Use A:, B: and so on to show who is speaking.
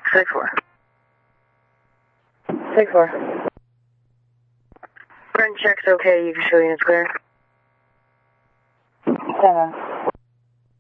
A: 6-4.
B: 6-4.
A: Front check's okay, you can show units clear.
B: 7.